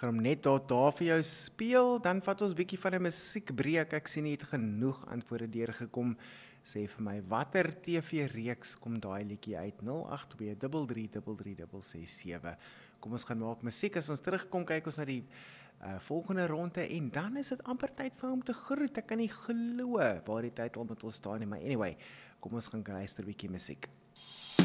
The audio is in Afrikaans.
gaan hom net daar vir jou speel, dan vat ons bietjie van 'n musiekbreek. Ek sien jy het genoeg antwoorde deurgekom. Sê vir my, watter TV-reeks kom daai liedjie uit? 082333367. Kom ons gaan maak musiek. As ons terugkom, kyk ons na die volgende ronde en dan is dit amper tyd vir hom te groet. Ek kan nie glo waar die tyd al met ons staan nie, maar anyway, kom ons gaan luister 'n bietjie musiek.